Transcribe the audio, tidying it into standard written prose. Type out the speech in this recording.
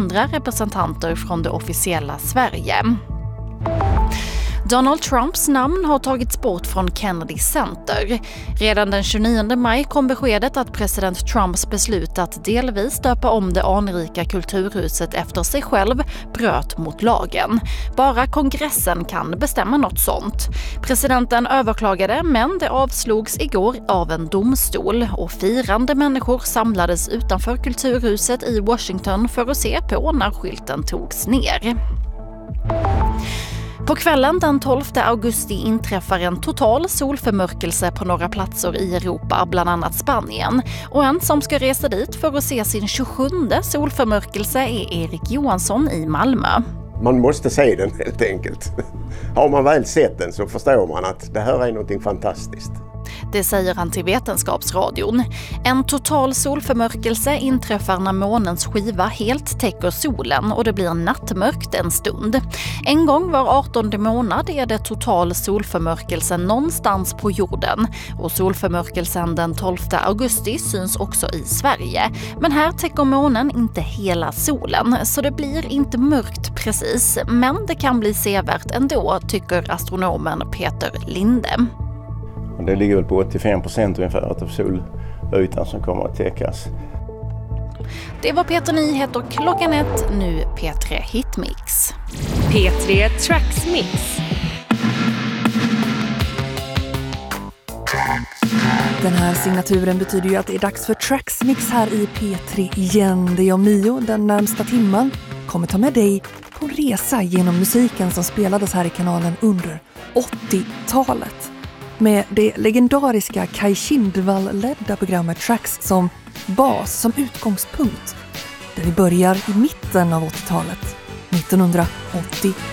andra representanter från det officiella Sverige. Donald Trumps namn har tagits bort från Kennedy Center. Redan den 29 maj kom beskedet att president Trumps beslut att delvis döpa om det anrika kulturhuset efter sig själv bröt mot lagen. Bara kongressen kan bestämma något sånt. Presidenten överklagade, men det avslogs igår av en domstol och firande människor samlades utanför kulturhuset i Washington för att se på när skylten togs ner. På kvällen den 12 augusti inträffar en total solförmörkelse på några platser i Europa, bland annat Spanien. Och en som ska resa dit för att se sin 27:e solförmörkelse är Erik Johansson i Malmö. Man måste se den helt enkelt. Har man väl sett den så förstår man att det här är någonting fantastiskt. Det säger han till Vetenskapsradion. En total solförmörkelse inträffar när månens skiva helt täcker solen och det blir nattmörkt en stund. En gång var 18:e månad är det total solförmörkelse någonstans på jorden. Och solförmörkelsen den 12 augusti syns också i Sverige. Men här täcker månen inte hela solen, så det blir inte mörkt precis. Men det kan bli sevärt ändå, tycker astronomen Peter Linde. Det ligger väl på 85% ungefär av solytan som kommer att täckas. Det var P3 Nyheter klockan 1, nu P3 Hitmix. P3 Tracksmix. Den här signaturen betyder ju att det är dags för Tracksmix här i P3 igen. Det är om 9 den närmsta timmen kommer ta med dig på resa genom musiken som spelades här i kanalen under 80-talet. Med det legendariska Kai Kindvall-ledda programmet Tracks som bas, som utgångspunkt. Där vi börjar i mitten av 80-talet, 1980.